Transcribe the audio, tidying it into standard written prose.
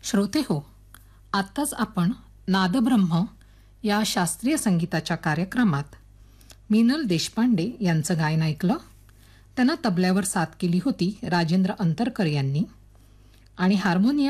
श्रोते हो, आत्ताच आपण नादब्रह्म या शास्त्रीय संगीताच्या कार्यक्रमात मीनल देशपांडे यांचं गायन ऐकलं. त्यांना तबल्यावर साथ केली होती राजेंद्र अंतरकर यांनी आणि हार्मोनियम